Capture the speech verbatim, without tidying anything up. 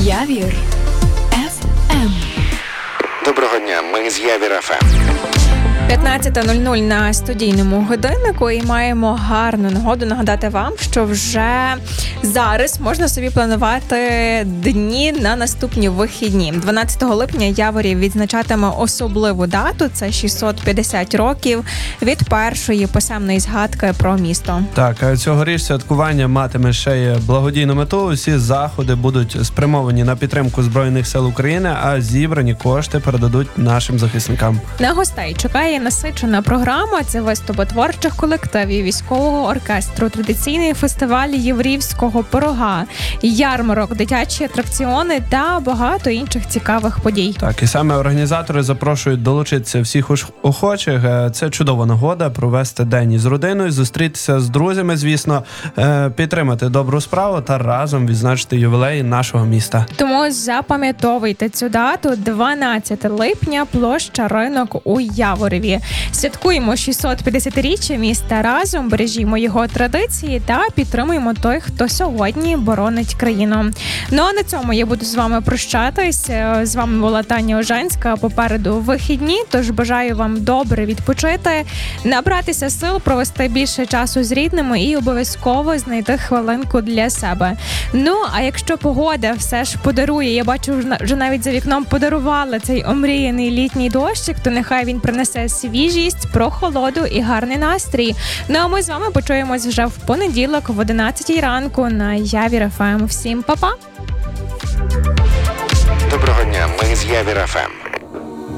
Явір еф ем. Доброго дня, ми з Явір еф ем. п'ятнадцята нуль нуль на студійному годиннику, і маємо гарну нагоду нагадати вам, що вже зараз можна собі планувати дні на наступні вихідні. дванадцятого липня Яворів відзначатиме особливу дату – це шістсот п'ятдесят років від першої писемної згадки про місто. Так, цьогоріч святкування матиме ще й благодійну мету. Усі заходи будуть спрямовані на підтримку Збройних сил України, а зібрані кошти передадуть нашим захисникам. На гостей чекає насичена програма. Це виступи творчих колективів, військового оркестру, традиційний фестиваль єврівського пирога, ярмарок, дитячі атракціони та багато інших цікавих подій. Так, і саме організатори запрошують долучитися всіх охочих. Це чудова нагода провести день із родиною, зустрітися з друзями, звісно, підтримати добру справу та разом відзначити ювілей нашого міста. Тому запам'ятовуйте цю дату – дванадцяте липня, площа Ринок у Яворові. Святкуємо шістсот-п'ятдесятиріччя міста разом, бережімо його традиції та підтримуємо той, хто сьогодні боронить країну. Ну а на цьому я буду з вами прощатись. З вами була Таня Ожанська. Попереду вихідні, тож бажаю вам добре відпочити, набратися сил, провести більше часу з рідними і обов'язково знайти хвилинку для себе. Ну, а якщо погода все ж подарує, я бачу, вже навіть за вікном подарували цей омріяний літній дощик, то нехай він принесе свіжість, прохолоду і гарний настрій. Ну а ми з вами почуємось вже в понеділок в одинадцятій ранку на Явір еф ем. Всім па-па! Доброго дня, ми з Явір еф ем.